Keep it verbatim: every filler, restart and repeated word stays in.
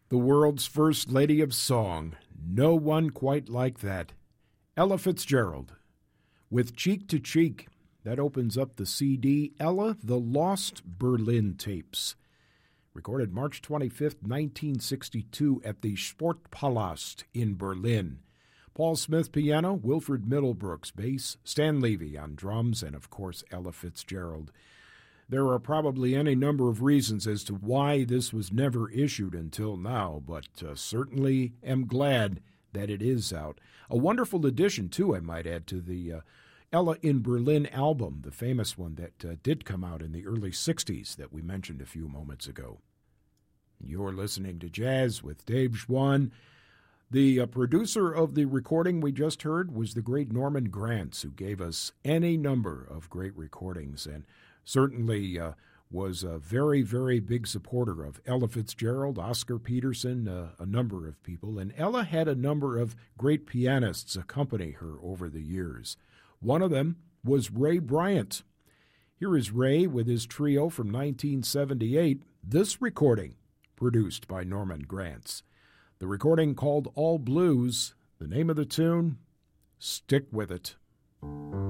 The world's first lady of song. No one quite like that. Ella Fitzgerald. With Cheek to Cheek. That opens up the C D, Ella, The Lost Berlin Tapes. Recorded March twenty-fifth, nineteen sixty-two at the Sportpalast in Berlin. Paul Smith piano, Wilfred Middlebrooks bass, Stan Levy on drums, and of course Ella Fitzgerald. There are probably any number of reasons as to why this was never issued until now, but uh, certainly am glad that it is out. A wonderful addition, too, I might add, to the uh, Ella in Berlin album, the famous one that uh, did come out in the early sixties that we mentioned a few moments ago. You're listening to Jazz with Dave Schwann. The uh, producer of the recording we just heard was the great Norman Granz, who gave us any number of great recordings and certainly uh, was a very, very big supporter of Ella Fitzgerald, Oscar Peterson, uh, a number of people. And Ella had a number of great pianists accompany her over the years. One of them was Ray Bryant. Here is Ray with his trio from nineteen seventy-eight, this recording produced by Norman Granz. The recording called All Blues, the name of the tune, Stick With It.